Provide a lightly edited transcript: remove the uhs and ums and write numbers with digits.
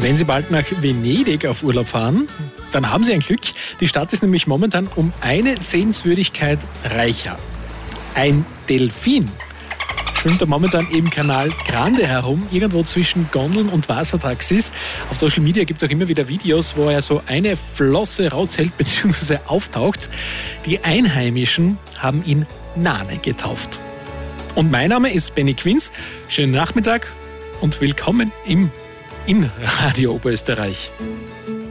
Wenn Sie bald nach Venedig auf Urlaub fahren, dann haben Sie ein Glück. Die Stadt ist nämlich momentan um eine Sehenswürdigkeit reicher. Ein Delfin schwimmt da momentan im Canal Grande herum, irgendwo zwischen Gondeln und Wassertaxis. Auf Social Media gibt es auch immer wieder Videos, wo er so eine Flosse raushält bzw. auftaucht. Die Einheimischen haben ihn Nane getauft. Und mein Name ist Benny Quinz. Schönen Nachmittag und willkommen in Radio Oberösterreich.